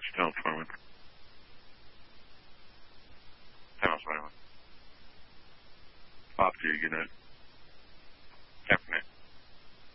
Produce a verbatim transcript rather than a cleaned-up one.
Dispatch, Channel twenty-one. Channel twenty-one. Off to you, good night. Captain.